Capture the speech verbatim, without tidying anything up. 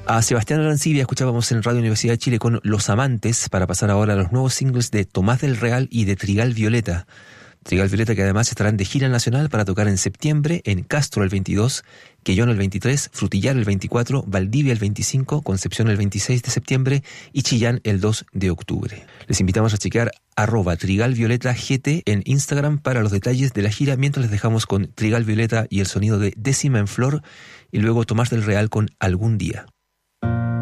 A Sebastián Arancibia escuchábamos en Radio Universidad de Chile con Los Amantes, para pasar ahora a los nuevos singles de Tomás del Real y de Trigal Violeta. Trigal Violeta, que además estarán de gira nacional para tocar en septiembre en Castro el veintidós, Quellón el veintitrés, Frutillar el veinticuatro, Valdivia el veinticinco, Concepción el veintiséis de septiembre y Chillán el dos de octubre. Les invitamos a chequear arroba Trigal Violeta G T en Instagram para los detalles de la gira, mientras les dejamos con Trigal Violeta y el sonido de Décima en Flor y luego Tomás del Real con Algún Día.